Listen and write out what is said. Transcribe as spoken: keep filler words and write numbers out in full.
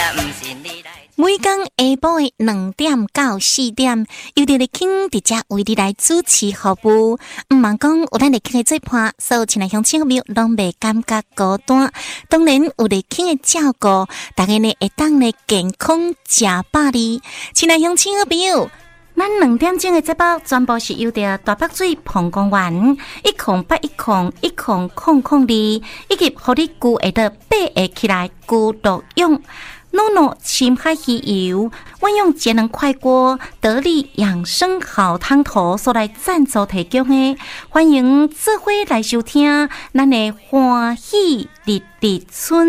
每天下晡的两点到四點，由着立慶佇遮為你來主持服務。毋茫講有咱立慶的做伴，所有親愛鄉親朋友攏袂感覺孤單。當然有立慶的照顧，大家呢會當呢健康食飽哩。親愛鄉親朋友，咱兩點鐘的節目全部是由着大北水澎公園一空八一空一空空空二，以及互你久會得爬會起來久獨用。諾諾深海魚油，運用節能快鍋得力養生好湯頭所來贊助提供的，歡迎做伙來收聽咱的歡喜日日春。